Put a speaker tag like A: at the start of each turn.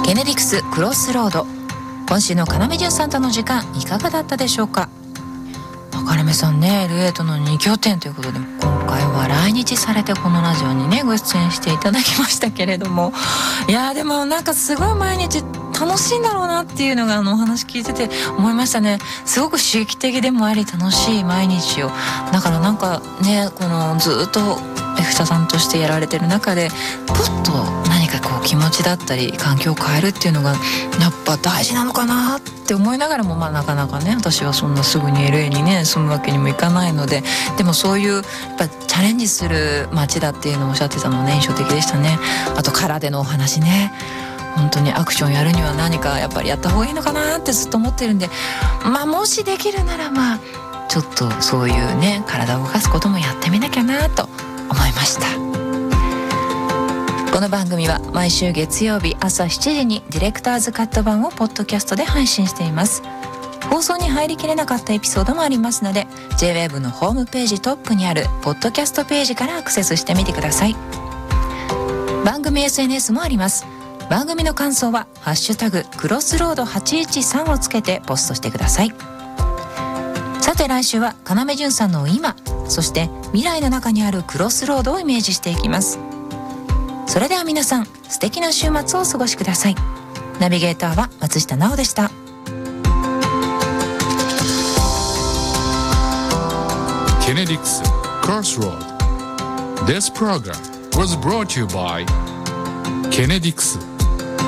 A: ケネディクスクロスロード、今週の要潤さんとの時間いかがだったでしょうか。要さんね、LA との2拠点ということで、今回は来日されてこのラジオにねご出演していただきましたけれども、いやでもなんかすごい毎日楽しいんだろうなっていうのがお話聞いてて思いましたね。すごく刺激的でもあり楽しい毎日を、だからなんかね、このずっとF社さんとしてやられてる中でポッと何かこう気持ちだったり環境を変えるっていうのがやっぱ大事なのかなって思いながらも、なかなかね私はそんなすぐに LA にね住むわけにもいかないので、でもそういうやっぱチャレンジする街だっていうのをおっしゃってたのね、印象的でしたね。あと空のお話ね、本当にアクションやるには何かやっぱりやった方がいいのかなってずっと思ってるんで、もしできるならちょっとそういうね体を動かすこともやってみなきゃなと思いました。この番組は毎週月曜日朝7時にディレクターズカット版をポッドキャストで配信しています。放送に入りきれなかったエピソードもありますので J-WAVE のホームページトップにあるポッドキャストページからアクセスしてみてください。番組 SNS もあります。番組の感想はハッシュタグクロスロード813をつけてポストしてください。さて来週は要潤さんの今、そして未来の中にあるクロスロードをイメージしていきます。それでは皆さん素敵な週末をお過ごしください。ナビゲーターは松下奈緒でした。
B: ケネディクス Crossroad. This program was brought to you by ケネディクス